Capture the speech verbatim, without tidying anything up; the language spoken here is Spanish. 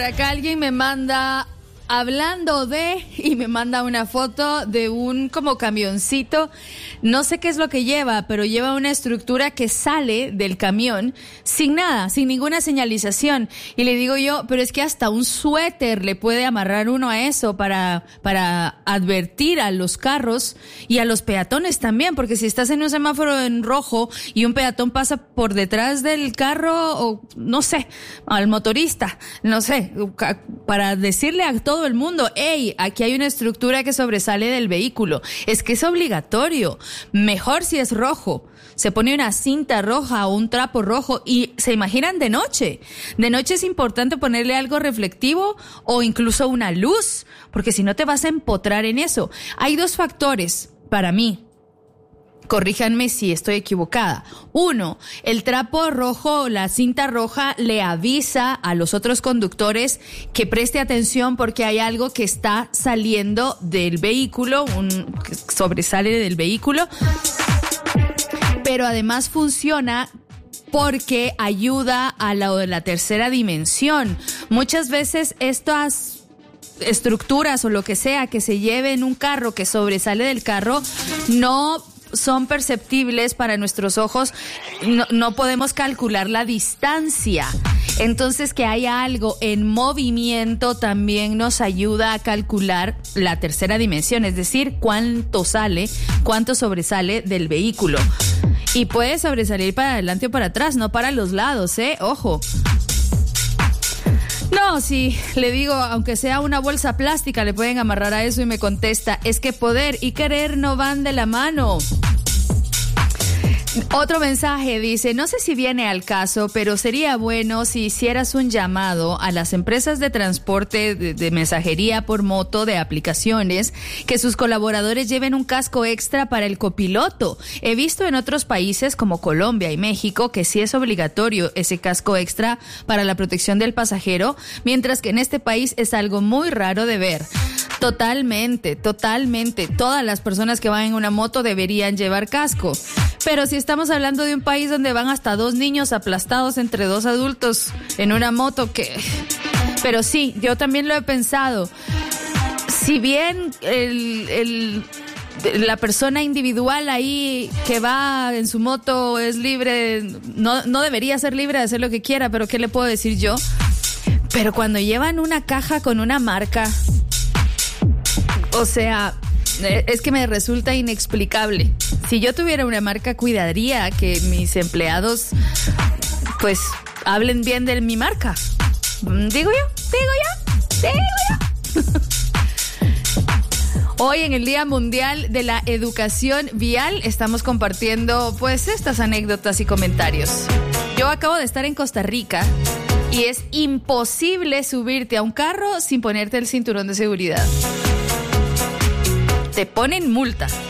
acá alguien me manda hablando de y me manda una foto de un como camioncito. No sé qué es lo que lleva, pero lleva una estructura que sale del camión sin nada, sin ninguna señalización. Y le digo yo, pero es que hasta un suéter le puede amarrar uno a eso para, para advertir a los carros y a los peatones también, porque si estás en un semáforo en rojo y un peatón pasa por detrás del carro, o no sé, al motorista, no sé, para decirle a todo el mundo, hey, aquí hay una estructura que sobresale del vehículo. Es que es obligatorio. Mejor si es rojo. Se pone una cinta roja o un trapo rojo y se imaginan de noche. De noche es importante ponerle algo reflectivo o incluso una luz, porque si no te vas a empotrar en eso. Hay dos factores para mí. Corríjanme si estoy equivocada. Uno, el trapo rojo, la cinta roja le avisa a los otros conductores que preste atención porque hay algo que está saliendo del vehículo, un que sobresale del vehículo. Pero además funciona porque ayuda a la, a la tercera dimensión. Muchas veces estas estructuras o lo que sea que se lleve en un carro, que sobresale del carro, no son perceptibles para nuestros ojos, no, no podemos calcular la distancia. Entonces, que haya algo en movimiento también nos ayuda a calcular la tercera dimensión, es decir, cuánto sale, cuánto sobresale del vehículo. Y puede sobresalir para adelante o para atrás, no para los lados, ¿eh? Ojo. No, sí, le digo, aunque sea una bolsa plástica, le pueden amarrar a eso y me contesta, es que poder y querer no van de la mano. Otro mensaje dice, no sé si viene al caso, pero sería bueno si hicieras un llamado a las empresas de transporte, de, de mensajería por moto, de aplicaciones, que sus colaboradores lleven un casco extra para el copiloto. He visto en otros países como Colombia y México que sí es obligatorio ese casco extra para la protección del pasajero, mientras que en este país es algo muy raro de ver. Totalmente, totalmente. Todas las personas que van en una moto deberían llevar casco. Pero si estamos hablando de un país donde van hasta dos niños aplastados entre dos adultos en una moto, que... Pero sí, yo también lo he pensado. Si bien el, el, la persona individual ahí que va en su moto es libre, no, no debería ser libre de hacer lo que quiera, pero ¿qué le puedo decir yo? Pero cuando llevan una caja con una marca, o sea, es que me resulta inexplicable. Si yo tuviera una marca, cuidaría que mis empleados, pues, hablen bien de mi marca. Digo yo, digo yo, digo yo. Hoy en el Día Mundial de la Educación Vial estamos compartiendo, pues, estas anécdotas y comentarios. Yo acabo de estar en Costa Rica y es imposible subirte a un carro sin ponerte el cinturón de seguridad. Te ponen multa.